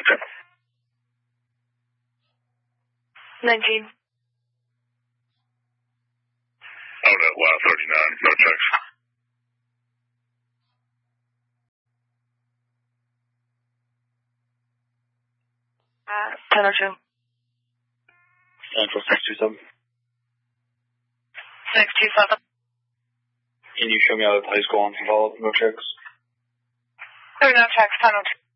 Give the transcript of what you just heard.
19. Out at lab 39, no checks. Central 2. Central 627. 627. Can you show me out of high school on follow-up, no checks? There are no checks, Tunnel 2.